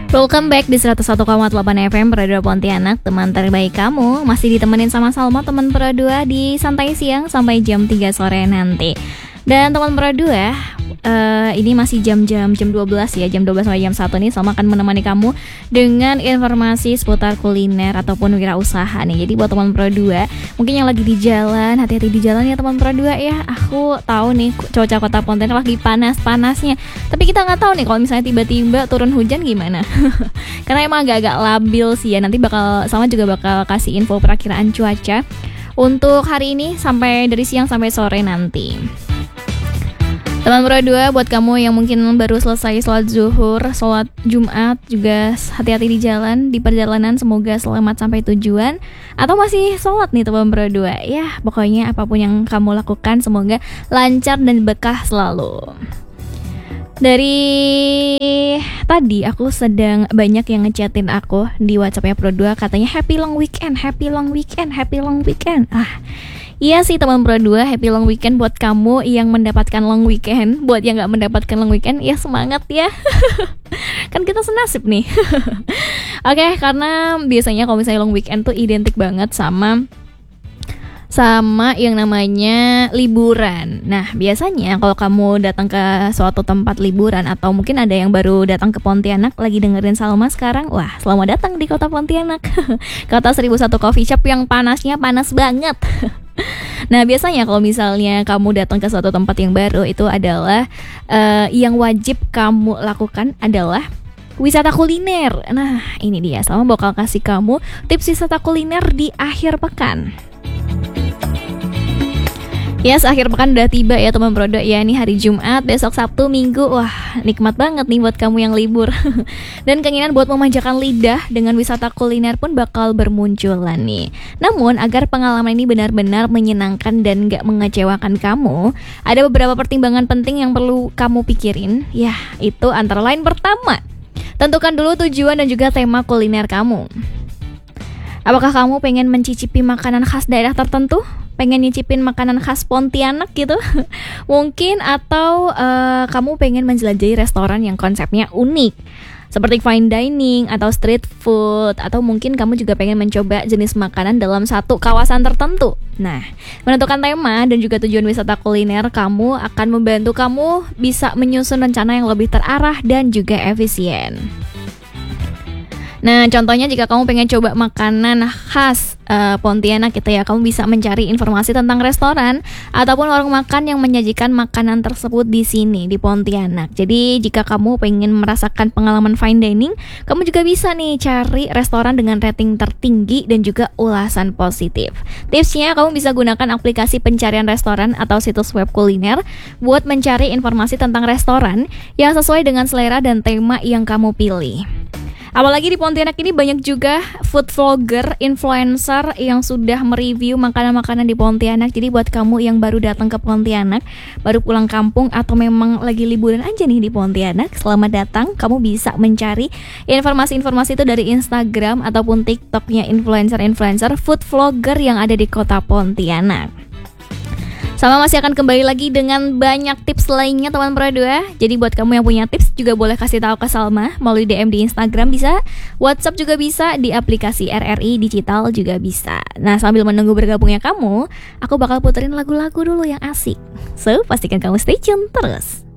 Welcome back di 101,8 FM Pro2 Pontianak, teman terbaik kamu. Masih ditemenin sama Salma, teman Pro2 di Santai Siang sampai jam 3 sore nanti. Dan teman Pro2, ini masih jam 12 ya, jam 12 sampai jam 1 nih Salma akan menemani kamu dengan informasi seputar kuliner ataupun wirausaha nih. Jadi buat teman Pro2, mungkin yang lagi di jalan, hati-hati di jalan ya teman Pro2 ya. Aku tahu nih cuaca kota Pontianak lagi panas-panasnya, tapi kita nggak tahu nih kalau misalnya tiba-tiba turun hujan gimana. Karena emang agak-agak labil sih ya. Nanti Salma juga bakal kasih info perakiraan cuaca untuk hari ini sampai dari siang sampai sore nanti. Teman Pro2, buat kamu yang mungkin baru selesai sholat zuhur, sholat Jumat, juga hati-hati di jalan, di perjalanan, semoga selamat sampai tujuan. Atau masih sholat nih teman Pro2, ya pokoknya apapun yang kamu lakukan semoga lancar dan berkah selalu. Dari tadi aku sedang banyak yang ngechatin aku di WhatsAppnya Pro2, katanya happy long weekend, happy long weekend, happy long weekend. Iya sih teman Pro2, happy long weekend buat kamu yang mendapatkan long weekend. Buat yang gak mendapatkan long weekend, ya semangat ya. Kan kita senasib nih. Oke, karena biasanya kalau misalnya long weekend tuh identik banget sama yang namanya liburan. Nah, biasanya kalau kamu datang ke suatu tempat liburan atau mungkin ada yang baru datang ke Pontianak lagi dengerin Salma sekarang, wah, selamat datang di kota Pontianak. Kota 1001 Coffee Shop yang panasnya panas banget. Nah, biasanya kalau misalnya kamu datang ke suatu tempat yang baru, itu adalah yang wajib kamu lakukan adalah wisata kuliner. Nah, ini dia, Salma bakal kasih kamu tips wisata kuliner di akhir pekan. Yes, akhir pekan udah tiba ya teman Pro2 ya. Ini hari Jumat, besok Sabtu, Minggu. Wah, nikmat banget nih buat kamu yang libur. Dan keinginan buat memanjakan lidah dengan wisata kuliner pun bakal bermunculan nih. Namun, agar pengalaman ini benar-benar menyenangkan dan gak mengecewakan kamu, ada beberapa pertimbangan penting yang perlu kamu pikirin. Ya, itu antara lain pertama, tentukan dulu tujuan dan juga tema kuliner kamu. Apakah kamu pengen mencicipi makanan khas daerah tertentu? Pengen nyicipin makanan khas Pontianak gitu? Mungkin, atau kamu pengen menjelajahi restoran yang konsepnya unik seperti fine dining atau street food, atau mungkin kamu juga pengen mencoba jenis makanan dalam satu kawasan tertentu. Nah, menentukan tema dan juga tujuan wisata kuliner kamu akan membantu kamu bisa menyusun rencana yang lebih terarah dan juga efisien. Nah, contohnya jika kamu pengen coba makanan khas Pontianak gitu ya, kamu bisa mencari informasi tentang restoran ataupun warung makan yang menyajikan makanan tersebut di sini di Pontianak. Jadi jika kamu pengen merasakan pengalaman fine dining, kamu juga bisa nih cari restoran dengan rating tertinggi dan juga ulasan positif. Tipsnya, kamu bisa gunakan aplikasi pencarian restoran atau situs web kuliner buat mencari informasi tentang restoran yang sesuai dengan selera dan tema yang kamu pilih. Apalagi di Pontianak ini banyak juga food vlogger, influencer yang sudah mereview makanan-makanan di Pontianak. Jadi buat kamu yang baru datang ke Pontianak, baru pulang kampung, atau memang lagi liburan aja nih di Pontianak, selamat datang. Kamu bisa mencari informasi-informasi itu dari Instagram ataupun TikToknya influencer-influencer food vlogger yang ada di kota Pontianak. Salma masih akan kembali lagi dengan banyak tips lainnya teman Pro2. Jadi buat kamu yang punya tips juga boleh kasih tahu ke Salma melalui DM di Instagram bisa, WhatsApp juga bisa, di aplikasi RRI Digital juga bisa. Nah, sambil menunggu bergabungnya kamu, aku bakal puterin lagu-lagu dulu yang asik. So, pastikan kamu stay tune terus.